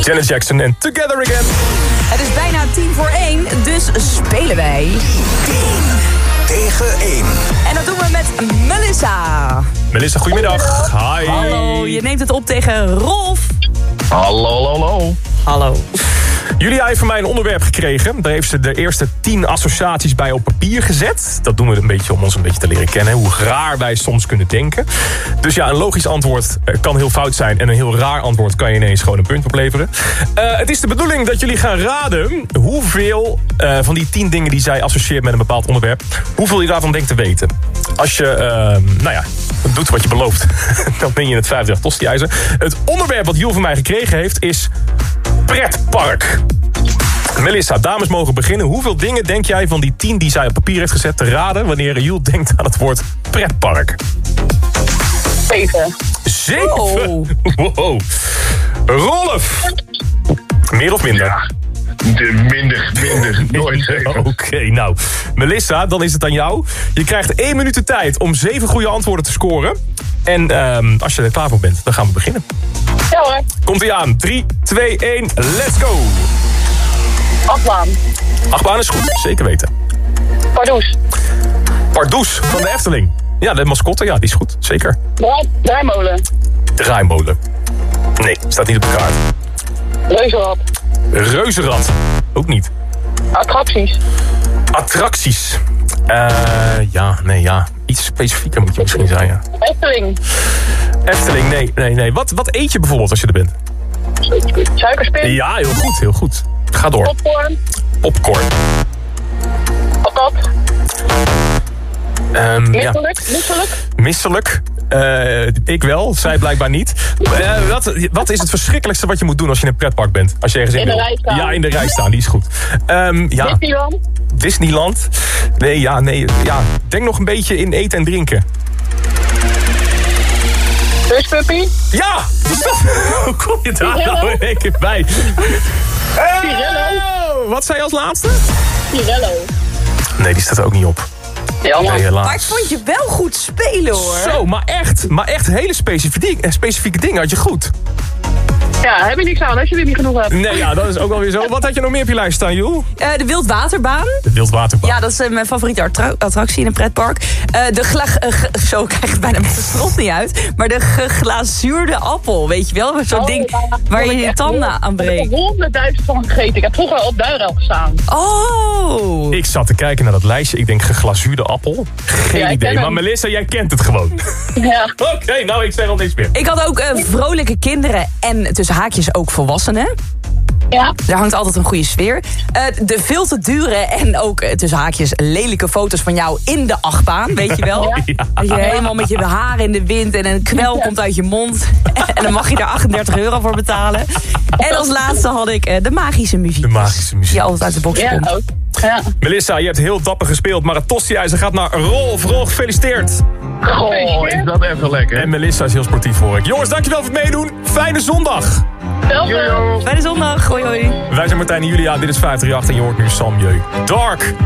Janet Jackson en Together Again. Het is bijna 1:50, dus spelen wij 10 tegen 1. En dat doen we met Melissa. Melissa, goedemiddag. Hi. Hallo, je neemt het op tegen Rolf. Hallo. Hallo. Julia heeft van mij een onderwerp gekregen. Daar heeft ze de eerste 10 associaties bij op papier gezet. Dat doen we een beetje om ons een beetje te leren kennen. Hoe raar wij soms kunnen denken. Dus ja, een logisch antwoord kan heel fout zijn. En een heel raar antwoord kan je ineens gewoon een punt opleveren. Het is de bedoeling dat jullie gaan raden hoeveel van die 10 dingen die zij associeert met een bepaald onderwerp, hoeveel je daarvan denkt te weten. Als je, doet wat je belooft, dan ben je het 50 tosti-ijzer. Het onderwerp wat Jules van mij gekregen heeft is pretpark. Melissa, dames mogen beginnen. Hoeveel dingen denk jij van die 10 die zij op papier heeft gezet te raden wanneer Jules denkt aan het woord pretpark? 7. 7? Oh. Wow. Rolf. Meer of minder? Ja, minder. Nooit 7. Oké, nou. Melissa, dan is het aan jou. Je krijgt 1 minuut de tijd om 7 goede antwoorden te scoren. En als je er klaar voor bent, dan gaan we beginnen. Ja hoor. Komt-ie aan. 3, 2, 1, let's go. Achtbaan. Achtbaan is goed, zeker weten. Pardoes van de Efteling. Ja, de mascotte, ja, die is goed, zeker. Draaimolen. Draaimolen. Nee, staat niet op de kaart. Reuzenrad. Reuzenrad. Ook niet. Attracties. Iets specifieker moet je misschien zijn, ja. Efteling, nee. Wat eet je bijvoorbeeld als je er bent? Suikerspin. Ja, heel goed. Ga door. Popcorn. Patat. Misselijk. Ik wel, zij blijkbaar niet. Wat is het verschrikkelijkste wat je moet doen als je in een pretpark bent? Als je ergens in de rij staan. Ja, in de rij staan, die is goed. Disneyland? Nee. Denk nog een beetje in eten en drinken. Hushpuppy. Ja! Hoe kom je daar nou in één keer bij? Pirello. Wat zei je als laatste? Pirello. Nee, die staat er ook niet op. Jammer. Nee, helaas. Maar ik vond je wel goed spelen, hoor. Zo, maar echt hele specifieke dingen had je goed. Ja, heb je niks aan als je er niet genoeg hebt. Nee, ja, dat is ook wel weer zo. Wat had je nog meer op je lijst staan, Joel? De Wildwaterbaan. De Wildwaterbaan. Ja, dat is mijn favoriete attractie in een pretpark. Zo krijg ik bijna met de strot niet uit. Maar de geglazuurde appel, weet je wel? Zo'n ding waar je je tanden aan breekt. Ik heb er 100.000 van gegeten. Ik heb vroeger op Duinrel gestaan. Oh. Ik zat te kijken naar dat lijstje. Ik denk geglazuurde appel. Geen idee. Maar Melissa, jij kent het gewoon. Ja. Oké, nou, ik zeg al niks meer. Ik had ook vrolijke kinderen en tussen haakjes ook volwassenen. Ja. Daar hangt altijd een goede sfeer. De veel te dure en ook tussen haakjes lelijke foto's van jou in de achtbaan, weet je wel? Ja. Dat je helemaal met je haar in de wind en een kwel komt uit je mond. En dan mag je er €38 voor betalen. En als laatste had ik de magische muziek. De magische muziek. Die altijd uit de box komt. Ook. Ja. Melissa, je hebt heel dapper gespeeld, maar het tosti-ijzer gaat naar Rolf. Rolf, gefeliciteerd. Goh, is dat even lekker. En Melissa is heel sportief, hoor ik. Jongens, dankjewel voor het meedoen. Fijne zondag. Jojo. Fijne zondag. Hoi hoi. Wij zijn Martijn en Julia. Dit is 538 en je hoort nu Sam Jeu. Dark.